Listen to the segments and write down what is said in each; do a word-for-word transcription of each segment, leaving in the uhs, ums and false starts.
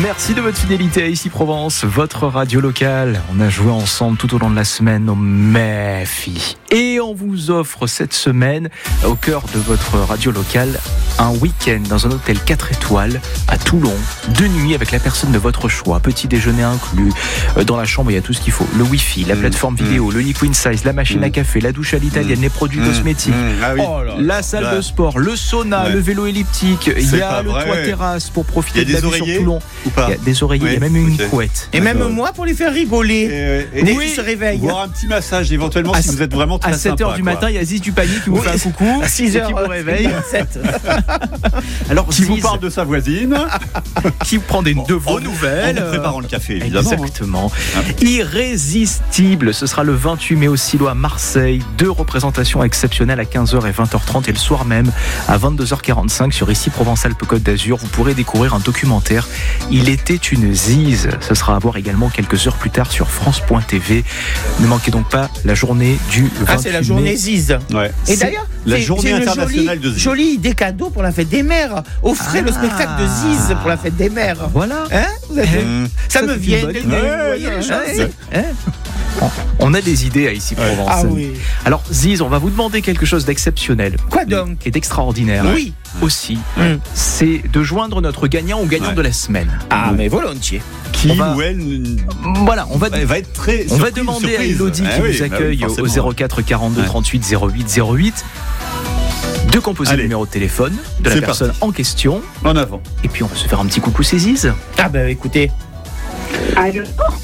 Merci de votre fidélité à Ici Provence, votre radio locale. On a joué ensemble tout au long de la semaine au Méfi. Et on vous offre cette semaine, au cœur de votre radio locale, un week-end dans un hôtel quatre étoiles à Toulon, deux nuits avec la personne de votre choix, petit déjeuner inclus. Dans la chambre, il y a tout ce qu'il faut. Le wifi, la plateforme mmh. vidéo, le lit queen size, la machine mmh. à café, la douche à l'italienne, mmh. les produits mmh. cosmétiques, mmh. Ah oui. oh là, la salle là. de sport, le sauna, ouais. le vélo elliptique. Il y a le toit terrasse pour profiter de la vue sur Toulon. Ou pas. Il y a des oreillers, oui. il y a même une okay. couette. Et même moi pour les faire rigoler. Et, et dès oui. qu'ils se réveillent. Voir un petit massage éventuellement à si vous êtes vraiment très sympa. À sept heures du quoi. matin, il y a Ziz du panier qui vous oui. fait un coucou. À six heures qui vous réveille. sept Alors, qui vous parle de sa voisine. Qui prend des, de vos en, nouvelles. En vous préparant le café, évidemment. Exactement. Hein. Irrésistible. Ce sera le vingt-huit mai au Silo à Marseille. Deux représentations exceptionnelles à quinze heures et vingt heures trente. Et le soir même, à vingt-deux heures quarante-cinq, sur Ici Provence-Alpes-Côte d'Azur, vous pourrez découvrir un documentaire. Il était une Ziz. Ce sera à voir également quelques heures plus tard sur France point T V. Ne manquez donc pas la journée du vingt-huit mai. Ah, c'est la journée Ziz. Ouais. Et d'ailleurs, la c'est, journée c'est internationale de Ziz. Jolie idée cadeau pour la fête des mères. Offrez ah. le spectacle de Ziz pour la fête des mères. Voilà. Hein mmh. ça, ça me vient. Ouais, vous voyez les choses. Hein On a des idées à Ici Provence. Ah oui. Alors Ziz, on va vous demander quelque chose d'exceptionnel. Quoi donc? Et d'extraordinaire. Oui. Aussi, mmh. c'est de joindre notre gagnant ou gagnant ouais. de la semaine. Ah, mais volontiers. Qui va, ou elle voilà, on va, elle va être très on va demander surprise. à Elodie ah qui oui, vous accueille bah oui, au zéro quatre quarante-deux trente-huit zéro huit zéro huit de composer Allez. le numéro de téléphone de la c'est personne parti. en question. En avant. Et puis on va se faire un petit coucou, c'est Ziz. Ah ben écoutez. Allô.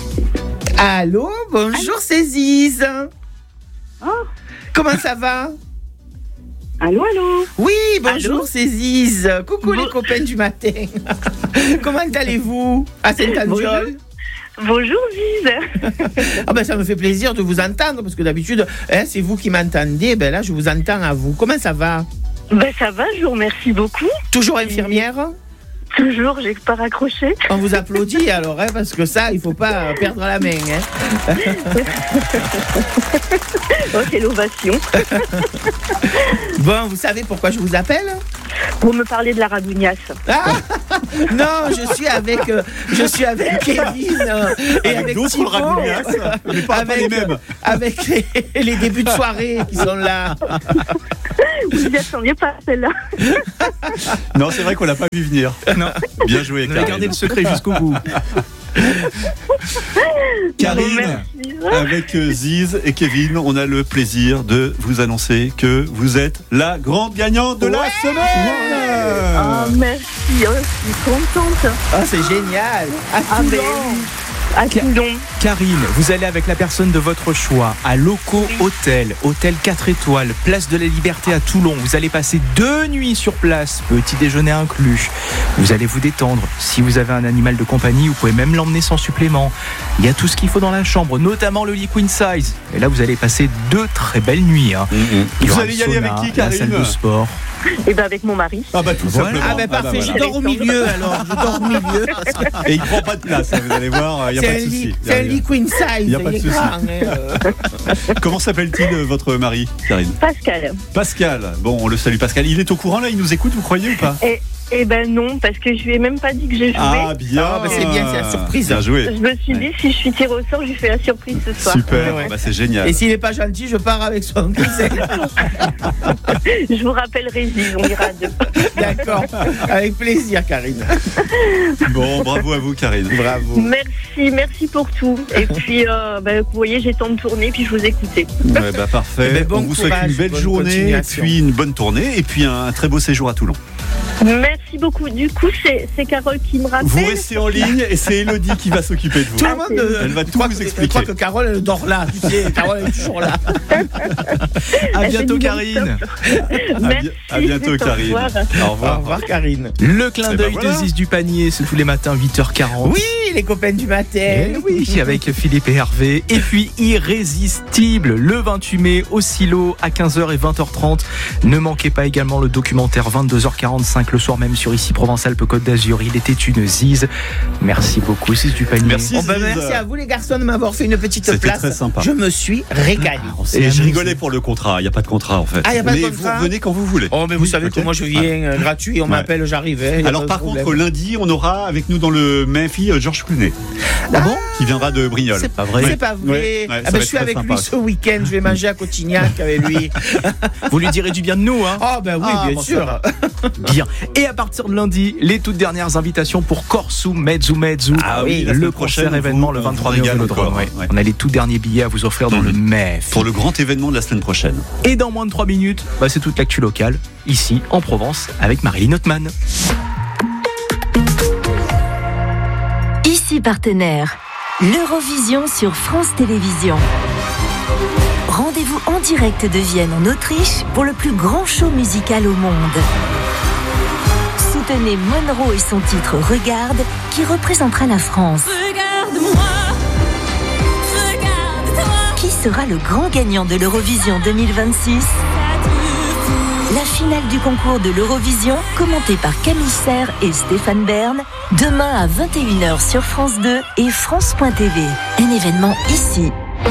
Allô, bonjour, c'est Ziz. Oh. Comment ça va? Allô, allô. Oui, bonjour, allô c'est Ziz. Coucou bon... les copains du matin. Comment allez-vous à Saint-Andiol? Bonjour Ziz. Ah ben ça me fait plaisir de vous entendre parce que d'habitude hein, c'est vous qui m'entendez. Ben là je vous entends à vous. Comment ça va? Ben ça va, je vous remercie beaucoup. Toujours infirmière? Toujours, j'ai pas raccroché. On vous applaudit alors, hein, parce que ça, il faut pas perdre la main. Hein. Oh, quelle ovation. Bon, vous savez pourquoi je vous appelle? Pour me parler de la ragougnasse. Ah non, je suis avec, euh, je suis avec Kevin euh, et avec, avec d'autres ragougnasse, mais pas, avec, pas les mêmes. Avec les, les débuts de soirée qui sont là. Vous n'y attendiez pas celle-là. Non, c'est vrai qu'on l'a pas vu venir. Non. Bien joué, Karine. Gardez le secret jusqu'au bout. Karine, avec Ziz et Kevin, on a le plaisir de vous annoncer que vous êtes la grande gagnante de ouais la semaine. Ah, merci, oh, je suis contente. Ah, c'est génial. À ah, Toulon. Ben, à Toulon. Karine, vous allez avec la personne de votre choix à Loco oui. Hôtel, hôtel quatre étoiles, place de la Liberté à Toulon. Vous allez passer deux nuits sur place, petit déjeuner inclus. Vous allez vous détendre. Si vous avez un animal de compagnie, vous pouvez même l'emmener sans supplément. Il y a tout ce qu'il faut dans la chambre, notamment le lit queen size. Et là, vous allez passer deux très belles nuits. Hein. Mmh. Vous allez y aller avec qui, Karine? La salle de sport. Et ben avec mon mari. Ah bah tout voilà. simplement. Ah bah parfait, ah bah, voilà. Je dors au milieu alors. Je dors au milieu. Et il prend pas de place, vous allez voir, il n'y a c'est pas de souci. C'est un lit queen size. Il n'y a pas de souci. Euh... Comment s'appelle-t-il votre mari, Karine? Pascal. Pascal. Bon, on le salue Pascal. Il est au courant là, il nous écoute, vous croyez ou pas? Et... Eh ben non, parce que je lui ai même pas dit que j'ai joué. Ah bien, ah, bah c'est bien, c'est la surprise. Bien joué. Je me suis dit, si je suis tiré au sort, je lui fais la surprise ce soir. Super, ouais. Bah, c'est génial. Et s'il n'est pas gentil, je pars avec son conseil. Je vous rappellerai, on ira à deux. D'accord, avec plaisir, Karine. Bon, bravo à vous, Karine. Bravo. Merci, merci pour tout. Et puis, euh, bah, vous voyez, j'ai tant de tournées, puis je vous écoutais. Ouais, bah, parfait. Ben, bon on vous courage, souhaite une belle journée, puis une bonne tournée, et puis un très beau séjour à Toulon. Merci beaucoup. Du coup, c'est, c'est Carole qui me rappelle. Vous restez en ligne et c'est Elodie qui va s'occuper de vous. Tout le monde, euh, elle va tout vous expliquer. Je crois que Carole, elle dort là. Tu sais, Carole est toujours là. À bientôt, Karine. Merci. À bientôt, Karine. Au revoir. Au revoir. Au revoir, Karine. Le clin d'œil ben voilà. de Ziz du panier, c'est tous les matins, huit heures quarante. Oui, les copains du matin. Et oui, avec Philippe et Hervé. Et puis, Irrésistible, le vingt-huit mai, au Silo, à quinze heures et vingt heures trente. Ne manquez pas également le documentaire vingt-deux heures quarante-cinq, le soir même sur sur Ici Provence-Alpes-Côte d'Azur. Il était une Ziz. Merci beaucoup, Ziz du Panier. Merci. Oh ben, merci à vous les garçons de m'avoir fait une petite C'était place. très sympa. Je me suis régalé. Ah, et je rigolais pour le contrat. Il n'y a pas de contrat en fait. Ah, il n'y a pas de mais contrat. vous venez quand vous voulez. Oh mais vous savez Ok. que moi je viens euh, gratuit, on Ouais. m'appelle, j'arrive. hein, y a Alors pas de par problème. contre lundi on aura avec nous dans le Memphis euh, Georges Clooney. Ah bon Qui viendra de Brignoles. C'est pas vrai. C'est pas vrai. Ouais, ouais, ça Ah va ben, être je suis très avec sympa. lui ce week-end. Je vais manger à Cotignac avec lui. Vous lui direz du bien de nous, hein. Oh ben oui, Ah, bien bon, sûr. ça Bien. Et à partir de lundi, les toutes dernières invitations pour Corsu Mezzu Mezzu. Ah oui, la le semaine concert prochaine, événement vous- le on vingt-trois vous mai au régale Vélodrome. encore, Ouais. ouais. On a les tout derniers billets à vous offrir dans Mhm. le M E F. Pour le grand événement de la semaine prochaine. Et dans moins de trois minutes, bah, c'est toute l'actu locale, ici en Provence, avec Marilyn Ottman. Ici partenaire, l'Eurovision sur France Télévisions. Rendez-vous en direct de Vienne en Autriche pour le plus grand show musical au monde. Soutenez Monroe et son titre Regarde qui représentera la France. Regarde-moi, regarde-toi. Qui sera le grand gagnant de l'Eurovision deux mille vingt-six? La finale du concours de l'Eurovision, commentée par Camille Serre et Stéphane Bern, demain à vingt et une heures sur France deux et France point T V. Un événement ici.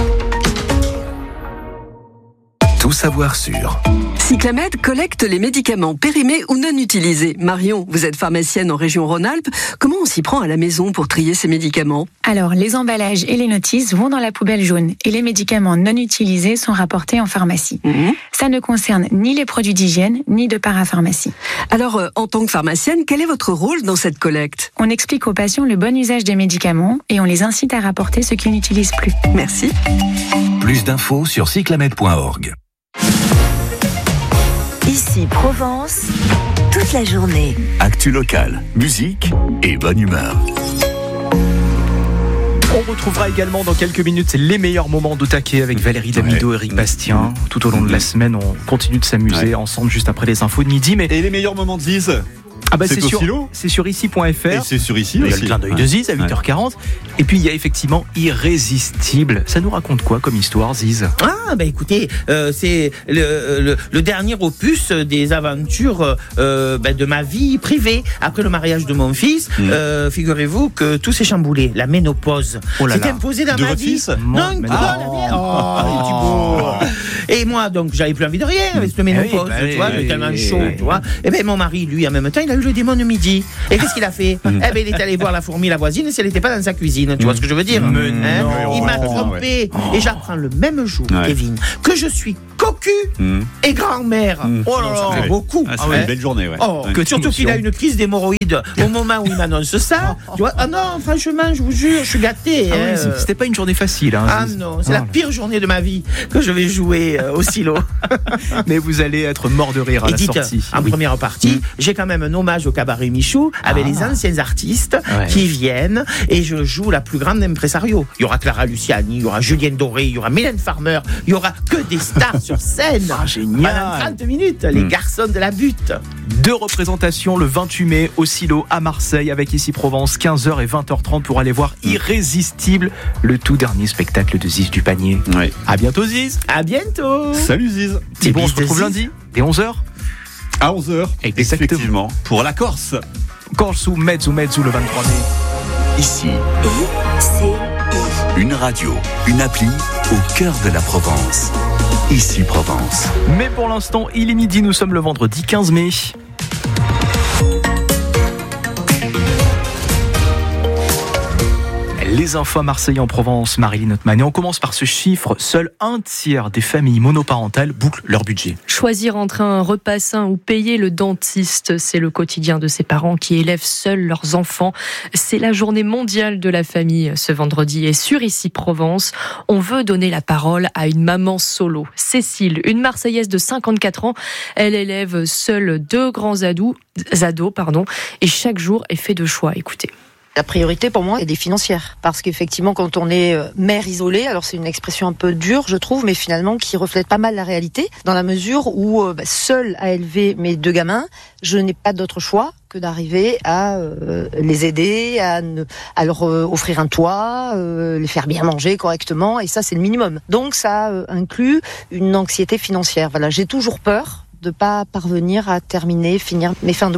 Tout savoir sur. Cyclamed collecte les médicaments périmés ou non utilisés. Marion, vous êtes pharmacienne en région Rhône-Alpes. Comment on s'y prend à la maison pour trier ces médicaments ? Alors, les emballages et les notices vont dans la poubelle jaune et les médicaments non utilisés sont rapportés en pharmacie. Mmh. Ça ne concerne ni les produits d'hygiène, ni de parapharmacie. Alors, euh, en tant que pharmacienne, quel est votre rôle dans cette collecte ? On explique aux patients le bon usage des médicaments et on les incite à rapporter ce qu'ils n'utilisent plus. Merci. Plus d'infos sur cyclamed point org. Ici Provence, toute la journée. Actu locale, musique et bonne humeur. On retrouvera également dans quelques minutes les meilleurs moments de taquet avec Valérie Damido et Eric Bastien. Tout au long de la semaine, on continue de s'amuser Ouais. ensemble juste après les infos de midi. Mais Et les meilleurs moments de Ziz, ah bah c'est c'est au sur, silo. c'est sur ici point F R. Et c'est sur ici Il y a aussi. le clin d'œil de Ouais. Ziz à huit heures quarante. Et puis il y a effectivement Irrésistible. Ça nous raconte quoi comme histoire, Ziz? Ah, ben écoutez, euh, c'est le, le, le dernier opus des aventures euh, ben, de ma vie privée. Après le mariage de mon fils, Mmh. euh, figurez-vous que tout s'est chamboulé. La ménopause Oh là s'est là. imposée dans De ma votre vie. fils Non, mais non, non. la mienne. Oh, Thibaut. Et moi, donc, j'avais plus envie de rien avec cette ménopause. oui, bah tu vois, oui, j'étais tellement oui, chaud, oui. tu vois. Et ben mon mari, lui, en même temps, il a eu le démon de midi. Et qu'est-ce qu'il a fait? Eh ben, il est allé voir la fourmi, la voisine, si elle n'était pas dans sa cuisine. Tu vois ce que je veux dire? Mais Hein? non. Il m'a Ouais. trompé. Et j'apprends le même jour, Ouais. Kevin, que je suis cocu Mmh. et grand-mère. Mmh. Oh là là, Ça fait- beaucoup. Ah, ça Ah fait ouais. une belle journée, ouais. Oh, Ouais. que surtout qu'il a d'émotion. une crise d'hémorroïdes au moment où il m'annonce ça. Tu vois, ah non, franchement, je vous jure, je suis gâté. Ah hein. ouais, c'est- c'était pas une journée facile. Hein, Ah Ziz. non, c'est Oh la là. pire journée de ma vie que je vais jouer euh, au silo. Mais vous allez être mort de rire à Et la dites, sortie. en Oui. première partie, j'ai quand même un hommage au cabaret Michou avec Ah. les anciens artistes Ouais. qui viennent et je joue la plus grande impresario. Il y aura Clara Luciani, il y aura Julienne Doré, il y aura Mylène Farmer, il y aura que des stars sur scène. Ah, génial. Pendant trente minutes, les Mm. garçons de la butte. Deux représentations le vingt-huit mai au Silo à Marseille avec Ici Provence, quinze heures et vingt heures trente pour aller voir Irrésistible, le tout dernier spectacle de Ziz du Panier. Ouais. À bientôt Ziz. À bientôt. Salut Ziz. Thibaut, on bises se de retrouve Ziz. lundi dès onze heures. À onze heures, Exactement. effectivement, pour la Corse. Corsu Mezzu Mezzu le vingt-trois mai. Ici, I C I. une radio, une appli au cœur de la Provence. Ici Provence. Mais pour l'instant, il est midi, nous sommes le vendredi quinze mai. Les infos à Marseille en Provence, Marilyn Ottman. Et on commence par ce chiffre, seul un tiers des familles monoparentales bouclent leur budget. Choisir entre un repas sain ou payer le dentiste, c'est le quotidien de ces parents qui élèvent seuls leurs enfants. C'est la journée mondiale de la famille ce vendredi. Et sur Ici Provence, on veut donner la parole à une maman solo. Cécile, une Marseillaise de cinquante-quatre ans, elle élève seule deux grands ados, ados pardon, et chaque jour est fait de choix. Écoutez. La priorité pour moi est des financières, parce qu'effectivement quand on est euh, mère isolée, alors c'est une expression un peu dure je trouve, mais finalement qui reflète pas mal la réalité, dans la mesure où euh, bah, seule à élever mes deux gamins, je n'ai pas d'autre choix que d'arriver à euh, les aider, à, ne, à leur euh, offrir un toit, euh, les faire bien manger correctement, et ça c'est le minimum. Donc ça euh, inclut une anxiété financière. Voilà, j'ai toujours peur de pas parvenir à terminer, finir mes fins de mois.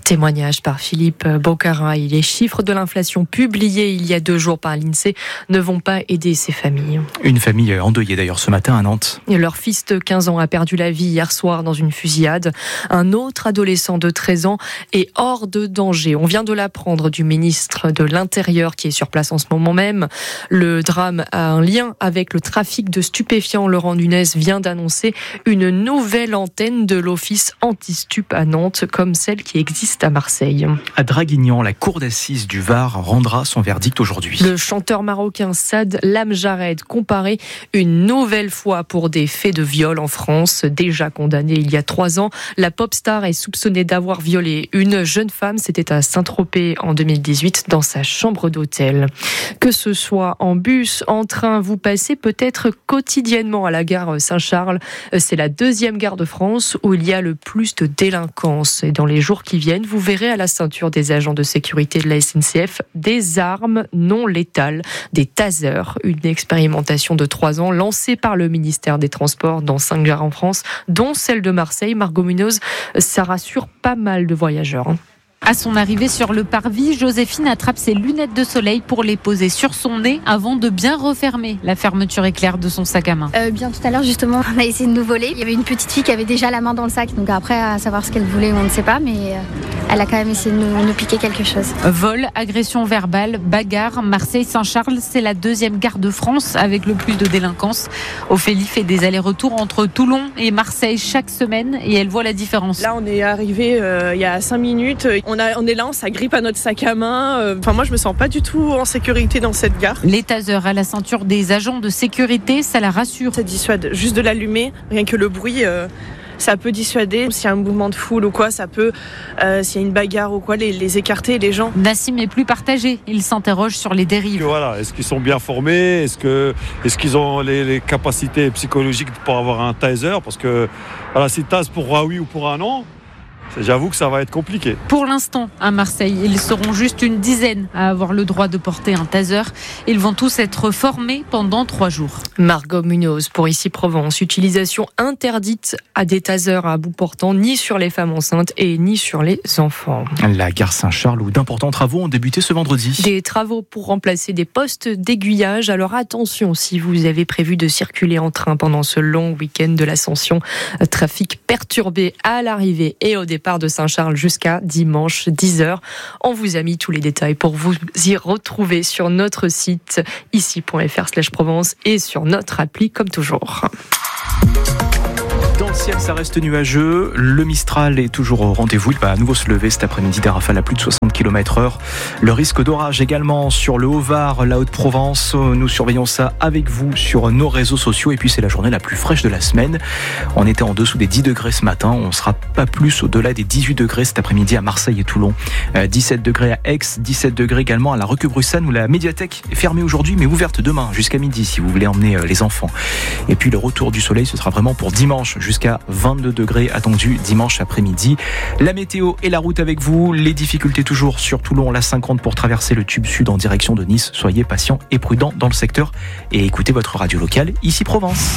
Témoignage par Philippe Bocaraï. Les chiffres de l'inflation publiés il y a deux jours par l'INSEE ne vont pas aider ces familles. Une famille endeuillée d'ailleurs ce matin à Nantes. Leur fils de quinze ans a perdu la vie hier soir dans une fusillade. Un autre adolescent de treize ans est hors de danger. On vient de l'apprendre du ministre de l'Intérieur qui est sur place en ce moment même. Le drame a un lien avec le trafic de stupéfiants. Laurent Nunez vient d'annoncer une nouvelle antenne de l'office anti-stup à Nantes, comme celle qui existe à Marseille. À Draguignan, la cour d'assises du Var rendra son verdict aujourd'hui. Le chanteur marocain Saad Lamjared comparé une nouvelle fois pour des faits de viol en France. Déjà condamné il y a trois ans, la pop star est soupçonnée d'avoir violé une jeune femme. C'était à Saint-Tropez en deux mille dix-huit dans sa chambre d'hôtel. Que ce soit en bus, en train, vous passez peut-être quotidiennement à la gare Saint-Charles. C'est la deuxième gare de France où il y a le plus de délinquance. Et dans les jours qui viennent, vous verrez à la ceinture des agents de sécurité de la S N C F des armes non létales, des tasers, une expérimentation de trois ans lancée par le ministère des Transports dans cinq gares en France, dont celle de Marseille. Margot Munoz, ça rassure pas mal de voyageurs. À son arrivée sur le parvis, Joséphine attrape ses lunettes de soleil pour les poser sur son nez avant de bien refermer la fermeture éclair de son sac à main. Euh, bien tout à l'heure justement, on a essayé de nous voler. Il y avait une petite fille qui avait déjà la main dans le sac, donc après à savoir ce qu'elle voulait, on ne sait pas, mais elle a quand même essayé de nous, nous piquer quelque chose. Vol, agression verbale, bagarre, Marseille-Saint-Charles, c'est la deuxième gare de France avec le plus de délinquance. Ophélie fait des allers-retours entre Toulon et Marseille chaque semaine et elle voit la différence. Là on est arrivé euh, il y a cinq minutes. On, a, on est là, on s'agrippe à notre sac à main. Enfin, moi, je me sens pas du tout en sécurité dans cette gare. Les tasers à la ceinture des agents de sécurité, ça la rassure. Ça dissuade juste de l'allumer, rien que le bruit. Euh... Ça peut dissuader. S'il y a un mouvement de foule ou quoi, ça peut, euh, s'il y a une bagarre ou quoi, les, les écarter, les gens. Nassim est plus partagé. Il s'interroge sur les dérives. Voilà, est-ce qu'ils sont bien formés ? Est-ce que, est-ce qu'ils ont les, les capacités psychologiques pour avoir un taser ? Parce que, voilà, s'ils tasent pour un oui ou pour un non, j'avoue que ça va être compliqué. Pour l'instant, à Marseille, ils seront juste une dizaine à avoir le droit de porter un taser. Ils vont tous être formés pendant trois jours. Margot Munoz pour Ici Provence. Utilisation interdite à des tasers à bout portant, ni sur les femmes enceintes et ni sur les enfants. La gare Saint-Charles où d'importants travaux ont débuté ce vendredi. Des travaux pour remplacer des postes d'aiguillage. Alors attention, si vous avez prévu de circuler en train pendant ce long week-end de l'Ascension, trafic perturbé à l'arrivée et au départ de Saint-Charles jusqu'à dimanche dix heures. On vous a mis tous les détails pour vous y retrouver sur notre site ici point f r slash Provence et sur notre appli comme toujours. Dans le ciel, ça reste nuageux. Le Mistral est toujours au rendez-vous. Il va à nouveau se lever cet après-midi. Des rafales à plus de soixante kilomètres heure. Le risque d'orage également sur le Haut-Var, la Haute-Provence. Nous surveillons ça avec vous sur nos réseaux sociaux. Et puis, c'est la journée la plus fraîche de la semaine. On était en dessous des dix degrés ce matin. On ne sera pas plus au-delà des dix-huit degrés cet après-midi à Marseille et Toulon. dix-sept degrés à Aix, dix-sept degrés également à la Requebrussanne où la médiathèque est fermée aujourd'hui, mais ouverte demain jusqu'à midi si vous voulez emmener les enfants. Et puis, le retour du soleil, ce sera vraiment pour dimanche jusqu'à vingt-deux degrés attendus dimanche après-midi. La météo et la route avec vous. Les difficultés toujours sur Toulon, la cinquante pour traverser le tube sud en direction de Nice. Soyez patients et prudents dans le secteur et écoutez votre radio locale, ici Provence.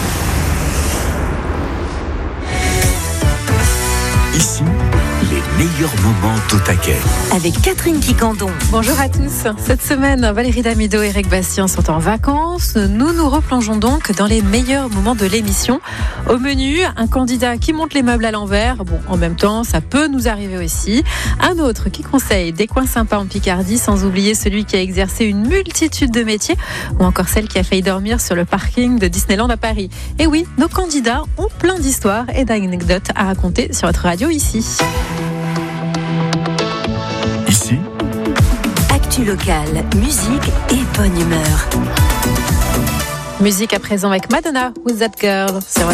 Ici, les meilleurs moments au taquet. Avec Catherine Quicandon. Bonjour à tous. Cette semaine, Valérie Damido et Eric Bastien sont en vacances. Nous nous replongeons donc dans les meilleurs moments de l'émission. Au menu, un candidat qui monte les meubles à l'envers. Bon, en même temps, ça peut nous arriver aussi. Un autre qui conseille des coins sympas en Picardie, sans oublier celui qui a exercé une multitude de métiers, ou encore celle qui a failli dormir sur le parking de Disneyland à Paris. Et oui, nos candidats ont plein d'histoires et d'anecdotes à raconter sur votre radio ici. Ici, actu locale, musique et bonne humeur. Musique à présent avec Madonna, Who's That Girl sur votre